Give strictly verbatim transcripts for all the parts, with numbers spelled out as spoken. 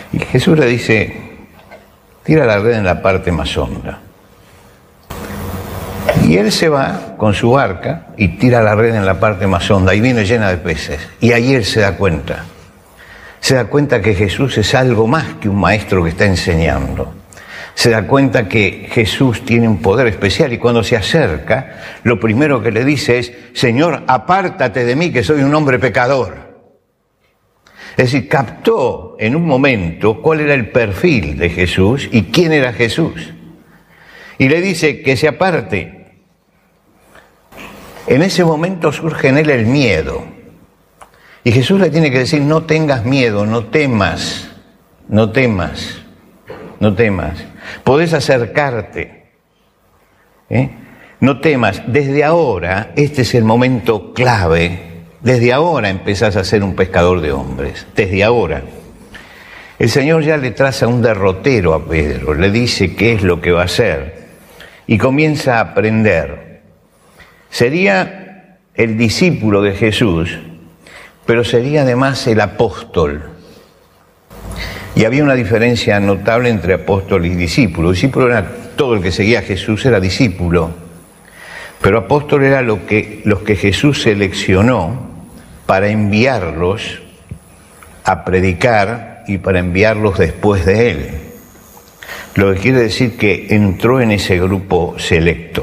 Y Jesús le dice, tira la red en la parte más honda. Y él se va con su barca y tira la red en la parte más honda y viene llena de peces. Y ahí él se da cuenta. Se da cuenta que Jesús es algo más que un maestro que está enseñando. Se da cuenta que Jesús tiene un poder especial y cuando se acerca, lo primero que le dice es, Señor, apártate de mí que soy un hombre pecador. Es decir, captó en un momento cuál era el perfil de Jesús y quién era Jesús. Y le dice que se aparte. En ese momento surge en él el miedo. Y Jesús le tiene que decir, no tengas miedo, no temas, no temas, no temas. Podés acercarte. ¿eh? No temas. Desde ahora, este es el momento clave. Desde ahora empezás a ser un pescador de hombres. Desde ahora. El Señor ya le traza un derrotero a Pedro. Le dice qué es lo que va a hacer. Y comienza a aprender. Sería el discípulo de Jesús, pero sería además el apóstol. Y había una diferencia notable entre apóstol y discípulo. Discípulo era todo el que seguía a Jesús, era discípulo. Pero apóstol era lo que, los que Jesús seleccionó para enviarlos a predicar y para enviarlos después de él. Lo que quiere decir que entró en ese grupo selecto.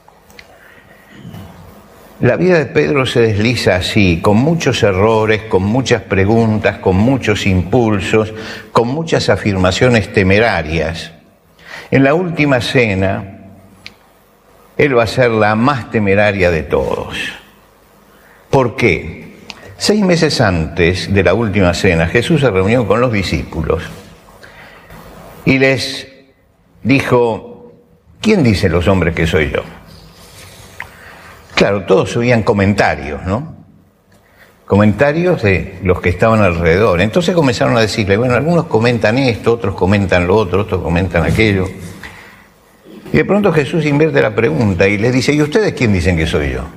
La vida de Pedro se desliza así, con muchos errores, con muchas preguntas, con muchos impulsos, con muchas afirmaciones temerarias. En la última cena, él va a ser la más temeraria de todos. ¿Por qué? Seis meses antes de la última cena, Jesús se reunió con los discípulos y les dijo, ¿quién dicen los hombres que soy yo? Claro, todos subían comentarios, ¿no? Comentarios de los que estaban alrededor. Entonces comenzaron a decirle, bueno, algunos comentan esto, otros comentan lo otro, otros comentan aquello. Y de pronto Jesús invierte la pregunta y les dice, ¿y ustedes quién dicen que soy yo?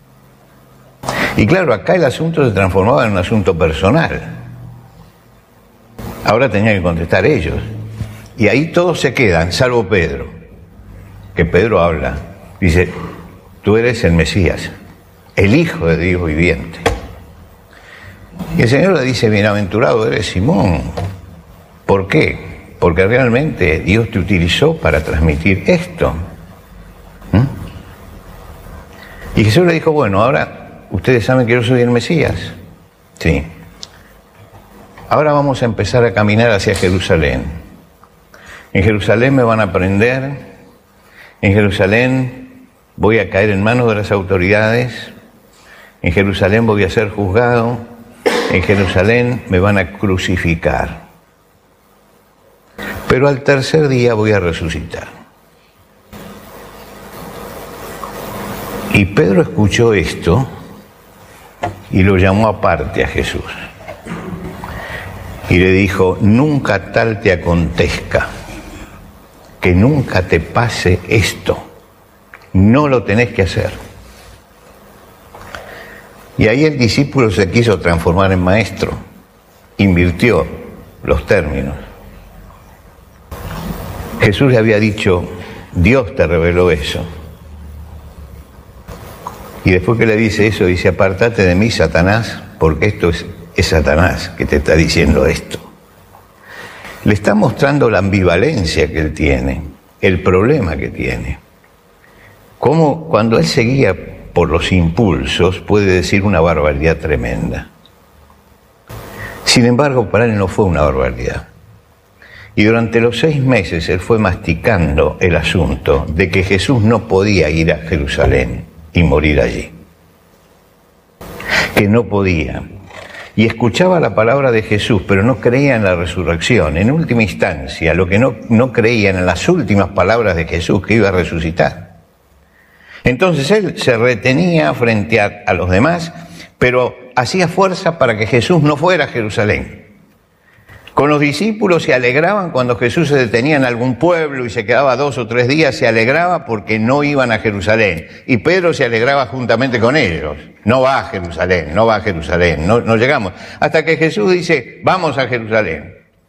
Y claro, acá el asunto se transformaba en un asunto personal. Ahora tenían que contestar ellos. Y ahí todos se quedan, salvo Pedro. Que Pedro habla, dice, tú eres el Mesías, el Hijo de Dios viviente. Y el Señor le dice, bienaventurado eres Simón. ¿Por qué? Porque realmente Dios te utilizó para transmitir esto. ¿Mm? Y Jesús le dijo, bueno, ahora ustedes saben que yo soy el Mesías. Sí. Ahora vamos a empezar a caminar hacia Jerusalén. En Jerusalén me van a prender. En Jerusalén voy a caer en manos de las autoridades. En Jerusalén voy a ser juzgado. En Jerusalén me van a crucificar. Pero al tercer día voy a resucitar. Y Pedro escuchó esto y lo llamó aparte a Jesús. Y le dijo, nunca tal te acontezca, que nunca te pase esto. No lo tenés que hacer. Y ahí el discípulo se quiso transformar en maestro. Invirtió los términos. Jesús le había dicho, Dios te reveló eso. Y después que le dice eso, dice, apártate de mí, Satanás, porque esto es, es Satanás que te está diciendo esto. Le está mostrando la ambivalencia que él tiene, el problema que tiene. Cómo cuando él seguía por los impulsos puede decir una barbaridad tremenda. Sin embargo, para él no fue una barbaridad. Y durante los seis meses él fue masticando el asunto de que Jesús no podía ir a Jerusalén y morir allí. Que no podía. Y escuchaba la palabra de Jesús, pero no creía en la resurrección. En última instancia, lo que no, no creían en las últimas palabras de Jesús, que iba a resucitar. Entonces él se retenía frente a, a los demás, pero hacía fuerza para que Jesús no fuera a Jerusalén. Con los discípulos se alegraban cuando Jesús se detenía en algún pueblo y se quedaba dos o tres días, se alegraba porque no iban a Jerusalén. Y Pedro se alegraba juntamente con ellos. No va a Jerusalén, no va a Jerusalén, no, no llegamos. Hasta que Jesús dice, vamos a Jerusalén.